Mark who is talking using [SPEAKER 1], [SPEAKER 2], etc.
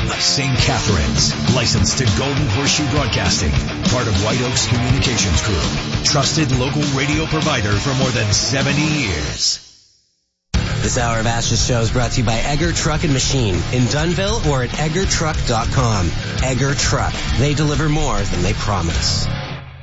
[SPEAKER 1] of St. Catharines. Licensed to Golden Horseshoe Broadcasting. Part of White Oaks Communications Group. Trusted local radio provider for more than 70 years.
[SPEAKER 2] This hour of Ashes Show is brought to you by Egger Truck and Machine in Dunnville or at eggertruck.com. Egger Truck. They deliver more than they promise.